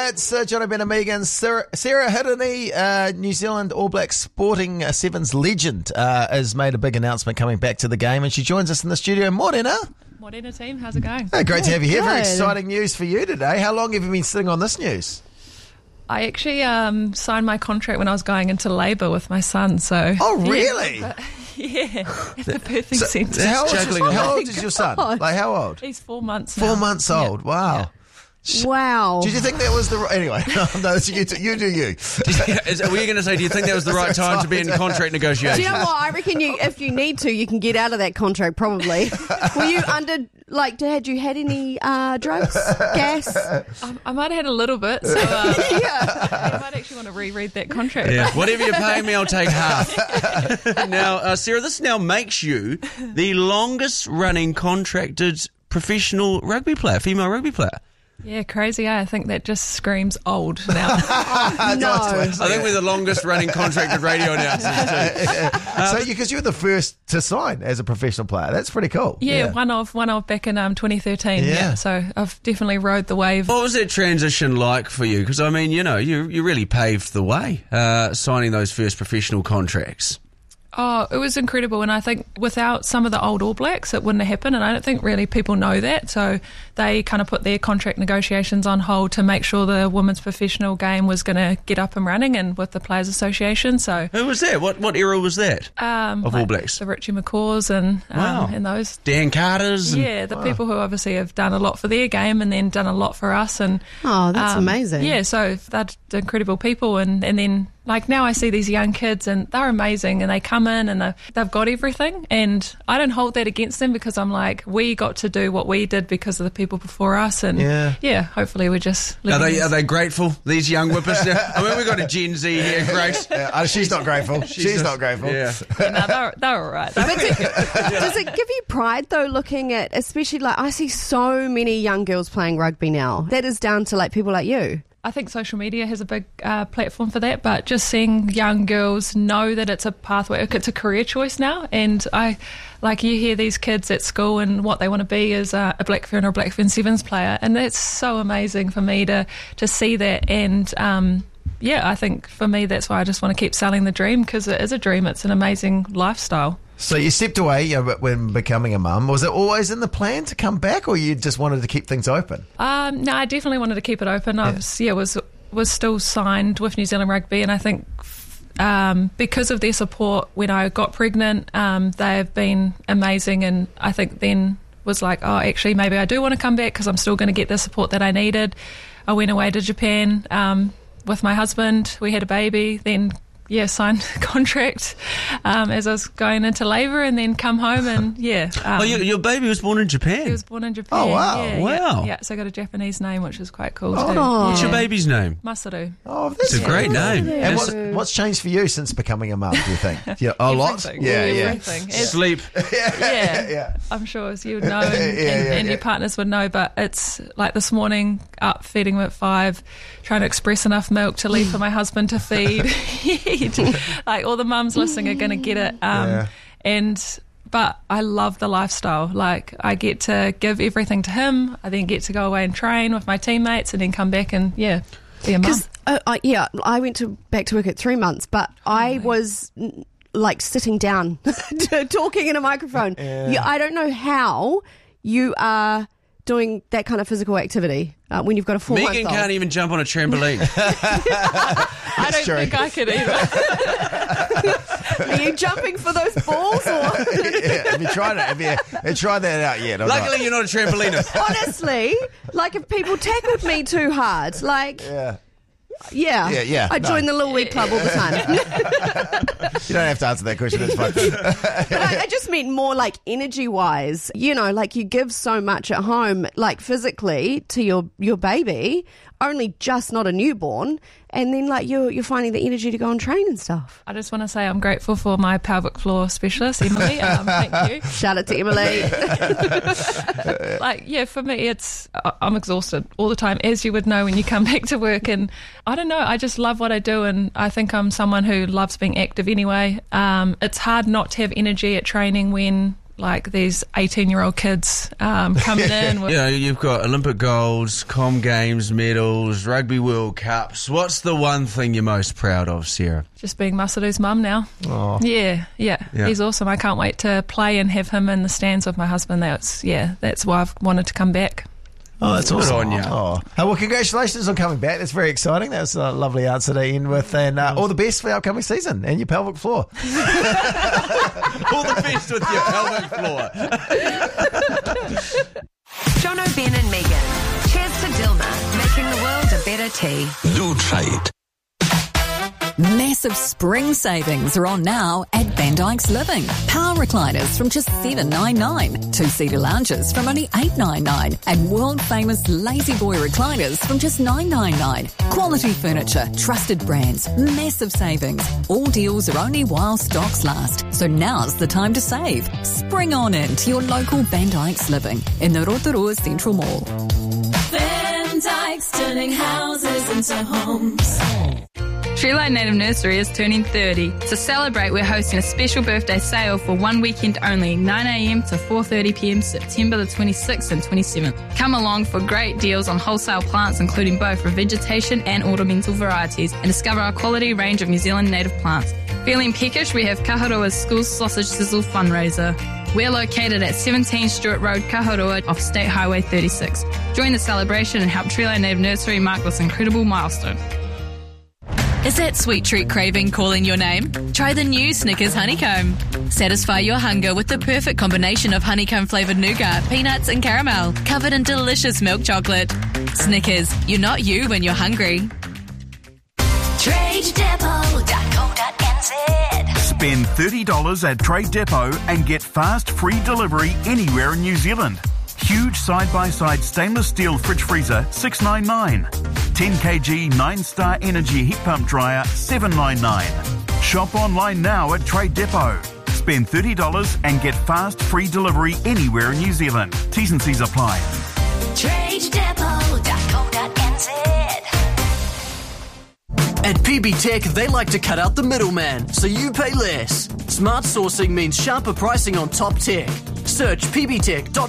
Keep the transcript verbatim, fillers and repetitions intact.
It's uh, Johnny Ben and Megan. Sarah, Sarah Hirini, uh, New Zealand All Blacks Sporting uh, Sevens legend, uh, has made a big announcement coming back to the game, and she joins us in the studio. Morena. Morena team, how's it going? Hey, great yeah, to have you here. good. Very exciting news for you today. How long have you been sitting on this news? I actually um, signed my contract when I was going into labour with my son, so... Oh, really? Yeah, but, yeah at the birthing So, centre. how, old is, Juggling how it. old is your son? God. Like, how old? He's four months Four now. months Yeah. old. Wow. Wow. Did you think that was the right... Anyway, no, it's you, you do you. Is, were you going to say, do you think that was the right time to be in contract negotiations? Do you know what? I reckon you, if you need to, you can get out of that contract probably. Were you under, like, had you had any uh, drugs, gas? I, I might have had a little bit, so uh, Yeah. I might actually want to reread that contract. Yeah. Whatever you're paying me, I'll take half. Now, uh, Sarah, this now makes you the longest running contracted professional rugby player, female rugby player. Yeah, crazy, eh? I think that just screams old now. No. I think we're the longest running contracted radio announcers too. So, because you were the first to sign as a professional player, that's pretty cool. Yeah, one of one of back in um, twenty thirteen. Yeah. Yeah. So I've definitely rode the wave. What was that transition like for you? Because, I mean, you know, you you really paved the way uh, signing those first professional contracts. Oh, it was incredible, and I think without some of the old All Blacks, it wouldn't have happened, and I don't think really people know that, so they kind of put their contract negotiations on hold to make sure the women's professional game was going to get up and running, and with the Players Association, so... Who was that? What what era was that? Um, Of like All Blacks? The Richie McCaws and, um, Wow. and those... Dan Carter's? And, Yeah, the people who obviously have done a lot for their game and then done a lot for us. And Oh, that's um, amazing. Yeah, so they're incredible people, and, and then... Like now I see these young kids and they're amazing, and they come in and they've, they've got everything, and I don't hold that against them because I'm like, we got to do what we did because of the people before us, and Yeah. yeah, hopefully we're just Are living they this- are they grateful, these young whippers? I mean, we've got a Gen Z here, Grace. Uh, uh, she's not grateful. She's, just- not grateful. Yeah. Yeah, no, they're, they're all right. Does it give you pride though, looking at, especially like I see so many young girls playing rugby now? That is down to like people like you. I think social media has a big uh, platform for that, but just seeing young girls know that it's a pathway, it's a career choice now, and I, like you hear these kids at school and what they want to be is uh, a Blackfern or a Blackfern Sevens player, and that's so amazing for me to to see that, and um, yeah, I think for me that's why I just want to keep selling the dream, because it is a dream, it's an amazing lifestyle. So you stepped away, you know, when becoming a mum. Was it always in the plan to come back, or you just wanted to keep things open? Um, no, I definitely wanted to keep it open. I was, yeah, was was still signed with New Zealand Rugby, and I think um, because of their support when I got pregnant, um, they have been amazing. And I think then was like, oh, actually, maybe I do want to come back because I'm still going to get the support that I needed. I went away to Japan um, with my husband. We had a baby, then. Yeah, signed a contract um, as I was going into labour, and then come home and, yeah. Um, Oh, your, your baby was born in Japan. he was born in Japan. Oh, wow. Yeah, Wow. Yeah, yeah, so I got a Japanese name, which is quite cool, too. Oh. What's Yeah. your baby's name? Masaru. Oh, that's It's a great cool. name. And That's- what, what's changed for you since becoming a mum, do you think? Yeah, a lot? Everything. Yeah, yeah. Everything. It's- Sleep. yeah, yeah. I'm sure as you would know, and, Yeah, and, yeah, and yeah. your partners would know, but it's like this morning, up feeding him at five, trying to express enough milk to leave for my husband to feed. Like all the mums listening are going to get it. Um, Yeah. And but I love the lifestyle. Like I get to give everything to him. I then get to go away and train with my teammates, and then come back and yeah, be a mum. Because uh, I, yeah, I went to back to work at three months, but I was mm, like sitting down, talking in a microphone. Yeah, I don't know how you are doing that kind of physical activity uh, when you've got a four month Megan old. can't even jump on a trampoline. I don't true. think I could either. Are you jumping for those balls? Or Yeah, have you tried it? Have you, have you tried that out yet? or not? Luckily, you're not a trampoliner. honestly, like if people tackled me too hard, like Yeah. yeah, Yeah, yeah, I no. join the Little League Club all the time. You don't have to answer that question. It's fine. But I, I just mean more like energy wise, you know, like you give so much at home, like physically to your, your baby, only just not a newborn. And then like you're, you're finding the energy to go and train and stuff. I just want to say I'm grateful for my pelvic floor specialist, Emily. Um, thank you. Shout out to Emily. Like, yeah, for me, it's I- I'm exhausted all the time, as you would know when you come back to work. And I don't know, I just love what I do, and I think I'm someone who loves being active anyway. Um, it's hard not to have energy at training when like these eighteen-year-old kids um, coming in. With You know, you've got Olympic golds, Com Games medals, Rugby World Cups. What's the one thing you're most proud of, Sarah? Just being Masaru's mum now. Oh. Yeah, yeah, Yeah. he's awesome. I can't wait to play and have him in the stands with my husband. That's yeah, that's why I've wanted to come back. Oh, that's Good awesome. on you. Oh. Oh, well, congratulations on coming back. That's very exciting. That was a lovely answer to end with. And uh, all the best for the upcoming season and your pelvic floor. All the best with your pelvic floor. Jono, Ben and Megan. Cheers to Dilma, making the world a better tea. Lutrait. Massive spring savings are on now at Van Dyke's Living. Power recliners from just seven dollars ninety-nine. Two-seater lounges from only eight dollars ninety-nine. And world-famous Lazy Boy recliners from just nine dollars ninety-nine. Quality furniture, trusted brands, massive savings. All deals are only while stocks last. So now's the time to save. Spring on in to your local Van Dyke's Living in the Rotorua Central Mall. Van Dyke's, turning houses into homes. Treeline Native Nursery is turning thirty. To celebrate, we're hosting a special birthday sale for one weekend only, nine a.m. to four thirty p.m. September the twenty-sixth and twenty-seventh. Come along for great deals on wholesale plants, including both revegetation and ornamental varieties, and discover our quality range of New Zealand native plants. Feeling peckish? We have Kaharoa's School Sausage Sizzle fundraiser. We're located at seventeen Stewart Road, Kaharoa, off State Highway thirty-six. Join the celebration and help Treeline Native Nursery mark this incredible milestone. Is that sweet treat craving calling your name? Try the new Snickers Honeycomb. Satisfy your hunger with the perfect combination of honeycomb-flavoured nougat, peanuts and caramel, covered in delicious milk chocolate. Snickers, you're not you when you're hungry. trade depot dot co dot n z. Spend thirty dollars at Trade Depot and get fast free delivery anywhere in New Zealand. Huge side-by-side stainless steel fridge freezer, six dollars ninety-nine. ten kilogram nine-star energy heat pump dryer, seven dollars ninety-nine. Shop online now at Trade Depot. Spend thirty dollars and get fast free delivery anywhere in New Zealand. T's and C's apply. trade depot dot co dot n z. At P B Tech, they like to cut out the middleman, so you pay less. Smart sourcing means sharper pricing on top tech. Search p b tech dot